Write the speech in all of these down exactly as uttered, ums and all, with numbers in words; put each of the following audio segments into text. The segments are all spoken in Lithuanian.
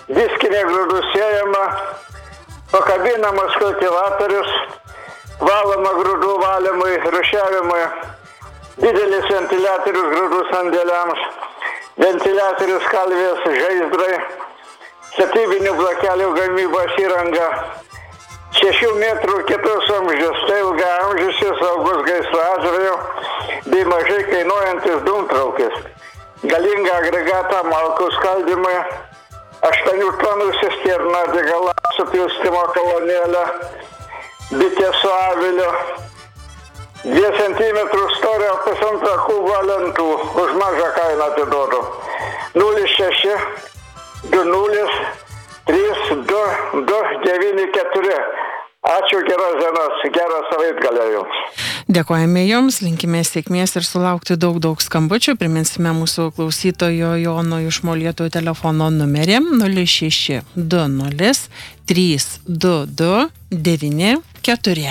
diskinė grūdų sėjama, pakabinamas kultivatorius, valoma grūdų valymui, rūšiavimui, didelis ventiliatorius grūdų sandėliams, ventiliatorius kalvės žaizdrai, statybinių blokelių gamybos įranga, šešių metrų kitus amžius, tai ilgaamžis ir saugus gaisro atveju, bei mažai kainuojantis dūmtraukis, galingą agregatą malkų skaldymui, aštuonių tonų cisterną degalą supilstymo kolonėlę, bitė su aviliu, dviejų centimetrų storio pusantro kubo lentų, už mažą kainą atiduodu. nulis šeši du nulis trys du du devyni keturi. Ačiū, geros dienos, gerą savaitgalę jums. Dėkojame jums, linkime sėkmės ir sulaukti daug daug skambučių. Priminsime mūsų klausytojo Jono iš Molėtų telefono numerį nulis šeši du nulis trys du du devyni keturi.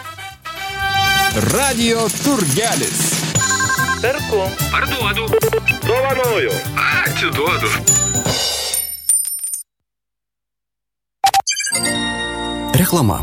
Radio Turgelis. Perku. Parduodu. Dovanoju. Atiduodu. Reklama.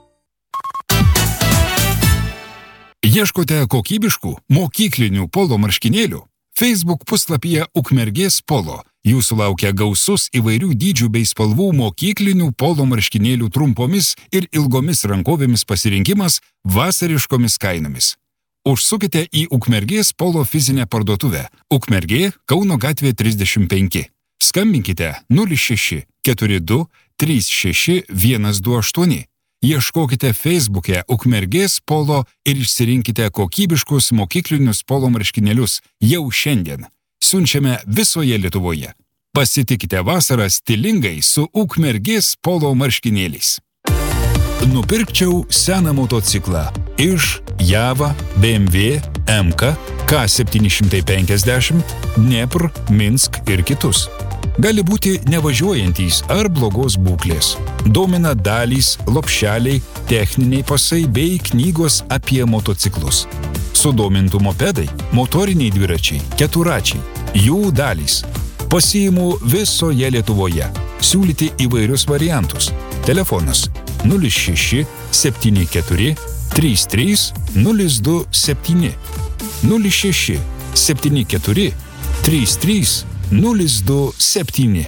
Ieškote kokybiškų mokyklinių polo marškinėlių? Facebook puslapyje Ukmergės polo jūsų laukia gausus įvairių dydžių bei spalvų mokyklinių polo marškinėlių trumpomis ir ilgomis rankovėmis pasirinkimas vasariškomis kainomis. Užsukite į Ukmergės polo fizinę parduotuvę. Ukmergė, Kauno gatvė trisdešimt penki. Skambinkite nulis šeši keturi du trys šeši vienas du aštuoni. Ieškokite Facebook'e Ukmergės polo ir išsirinkite kokybiškus mokyklinius polo marškinėlius jau šiandien. Siunčiame visoje Lietuvoje. Pasitikite vasarą stilingai su Ukmergės polo marškinėliais. Nupirkčiau seną motociklą iš Java, B M W, M K, K septyni šimtai penkiasdešimt, Dnepr, Minsk ir kitus. Gali būti nevažiuojantys ar blogos būklės. Domina dalys, lopšeliai, techniniai pasai bei knygos apie motociklus. Sudomintų mopedai, motoriniai dviračiai, keturačiai, jų dalys. Pasiimu visoje Lietuvoje. Siūlyti įvairius variantus. Telefonas nulis šeši septyni keturi trys trys nulis du septyni nulis šeši septyni keturi trys trys nulis du septyni.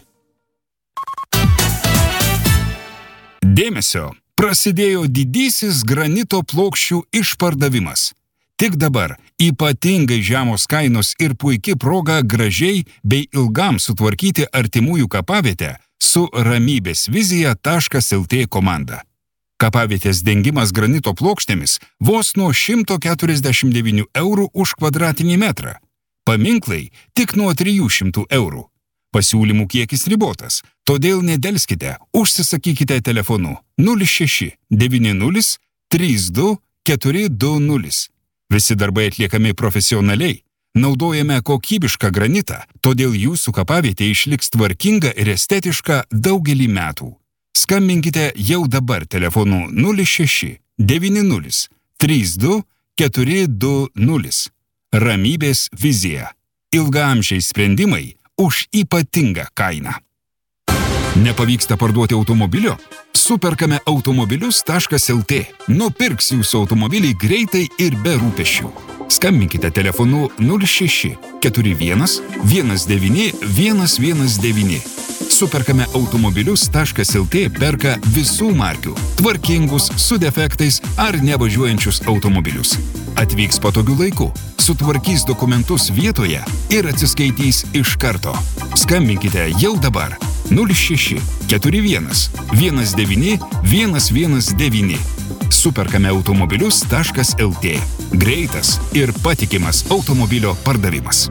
Dėmesio! Prasidėjo didysis granito plokščių išpardavimas. Tik dabar ypatingai žemos kainos ir puiki proga gražiai bei ilgam sutvarkyti artimųjų kapavietę su ramybės vizija taškas el tė komanda. Kapavietės dengimas granito plokštėmis vos nuo šimto keturiasdešimt devynių eurų už kvadratinį metrą. Paminklai tik nuo trijų šimtų eurų. Pasiūlymų kiekis ribotas, todėl nedelskite, užsisakykite telefonu nulis šeši devyni nulis trys du keturi du nulis. Visi darbai atliekami profesionaliai. Naudojame kokybišką granitą, todėl jūsų kapavietė išliks tvarkinga ir estetiška daugelį metų. Skambinkite jau dabar telefonu nulis šeši devyni nulis trys du keturi du nulis. Ramybės vizija. Ilgaamžiai sprendimai už ypatingą kainą. Nepavyksta parduoti automobilio? Superkame automobilius taškas el tė. Nupirks jūsų automobilį greitai ir be rūpesčių. Skambinkite telefonu nulis šeši keturi vienas vienas devyni vienas vienas devyni. Superkame automobilius taškas el tė perka visų markių, tvarkingus, su defektais ar nevažiuojančius automobilius. Atvyks patogiu laiku, sutvarkys dokumentus vietoje ir atsiskaitys iš karto. Skambinkite jau dabar nulis šeši keturi vienas vienas devyni vienas vienas devyni. Superkame automobilius taškas el tė. Greitas ir patikimas automobilio pardavimas.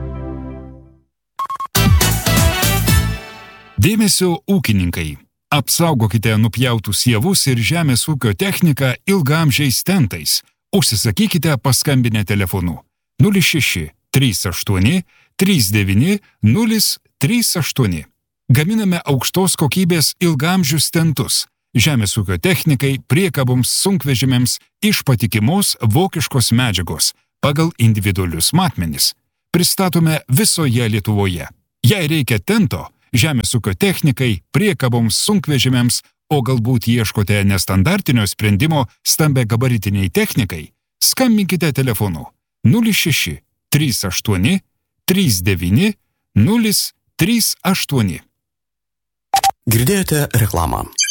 Dėmesio ūkininkai. Apsaugokite nupjautus javus ir žemės ūkio techniką ilgaamžiais tentais. Užsisakykite paskambinę telefonu nulis šeši trys aštuoni trys devyni nulis trys aštuoni. Gaminame aukštos kokybės ilgaamžius tentus. Žemės ūkio technikai, priekaboms, sunkvežimėms iš patikimos vokiškos medžiagos pagal individualius matmenis. Pristatome visoje Lietuvoje. Jei reikia tento, žemės ūkio technikai, priekaboms, sunkvežimiams, o galbūt ieškote nestandartinio sprendimo stambiagabaritiniai technikai, skambinkite telefonu nulis šeši trys aštuoni trys devyni nulis trys aštuoni. Girdėjote reklamą.